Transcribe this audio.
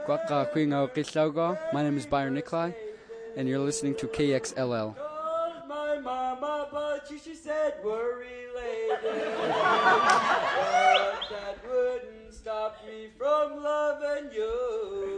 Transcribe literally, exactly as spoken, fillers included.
Kwaka Kwingo Kislaugo. My name is Byron Nikolai, and you're listening to K X L L. Called my mama, but she, she said we're related. But that wouldn't stop me from loving you.